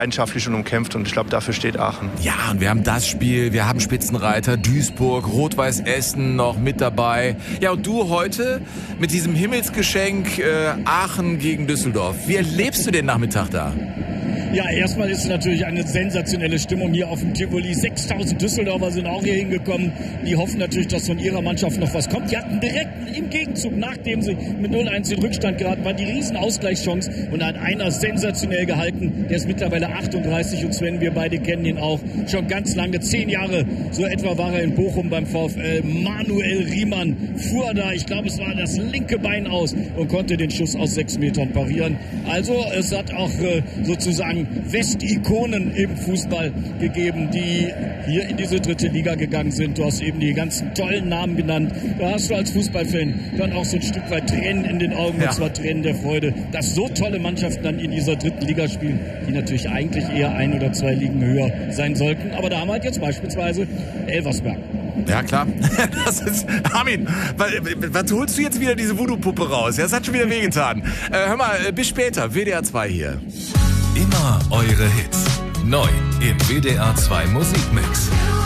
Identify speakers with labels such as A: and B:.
A: leidenschaftlich und umkämpft und ich glaube, dafür steht Aachen.
B: Ja, und wir haben das Spiel, wir haben Spitzenreiter, Duisburg, Rot-Weiß Essen noch mit dabei. Ja, und du heute mit diesem Himmelsgeschenk Aachen gegen Düsseldorf. Wie erlebst du den Nachmittag da?
C: Ja, erstmal ist es natürlich eine sensationelle Stimmung hier auf dem Tivoli. 6000 Düsseldorfer sind auch hier hingekommen. Die hoffen natürlich, dass von ihrer Mannschaft noch was kommt. Die hatten direkt im Gegenzug, nachdem sie mit 0-1 in Rückstand geraten waren, die riesen Ausgleichschance. Und da hat einer sensationell gehalten. Der ist mittlerweile 38 und Sven, wir beide kennen ihn auch schon ganz lange. 10 Jahre, so etwa war er in Bochum beim VfL. Manuel Riemann fuhr da, ich glaube, es war das linke Bein aus und konnte den Schuss aus 6 Metern parieren. Also es hat auch sozusagen Westikonen im Fußball gegeben, die hier in diese dritte Liga gegangen sind. Du hast eben die ganzen tollen Namen genannt. Da hast du als Fußballfan dann auch so ein Stück weit Tränen in den Augen, und zwar Tränen der Freude, dass so tolle Mannschaften dann in dieser dritten Liga spielen, die natürlich eigentlich eher 1 oder 2 Ligen höher sein sollten. Aber da haben wir halt jetzt beispielsweise Elversberg.
B: Ja, klar. Das ist, Armin, was holst du jetzt wieder diese Voodoo-Puppe raus? Ja, das hat schon wieder wehgetan. Hör mal, bis später. WDR 2 hier.
D: Immer eure Hits. Neu im WDR 2 Musikmix.